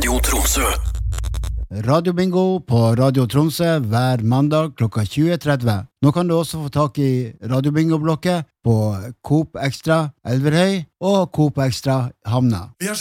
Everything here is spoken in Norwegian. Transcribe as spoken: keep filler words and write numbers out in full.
Radio Tromsø. Radio Bingo på Radio Tromsø hver mandag klokka tjue tretti. Nå kan du også få tak i Radio Bingo-blokket på Coop Extra Elverhøy og Coop Extra Havna.